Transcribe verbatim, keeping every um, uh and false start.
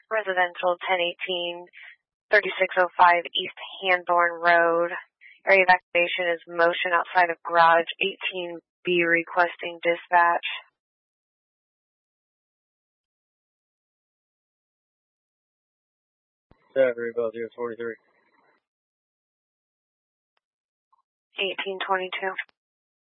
residential ten eighteen, thirty-six oh five East Hanborn Road. Area of activation is motion outside of garage eighteen B requesting dispatch. Battery about zero forty-three. eighteen twenty-two.